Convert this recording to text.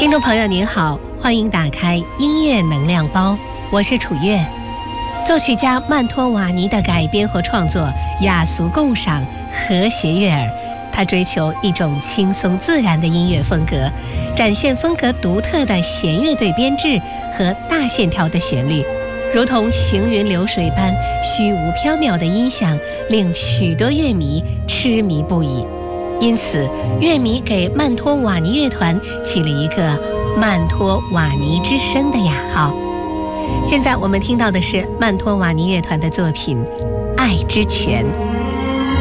听众朋友您好，欢迎打开音乐能量包，我是楚月。作曲家曼托瓦尼的改编和创作雅俗共赏，和谐悦耳。他追求一种轻松自然的音乐风格，展现风格独特的弦乐队编制和大线条的旋律，如同行云流水般虚无缥缈的音响，令许多乐迷痴迷不已。因此，乐迷给曼托瓦尼乐团起了一个曼托瓦尼之声的雅号。现在我们听到的是曼托瓦尼乐团的作品《爱之泉》。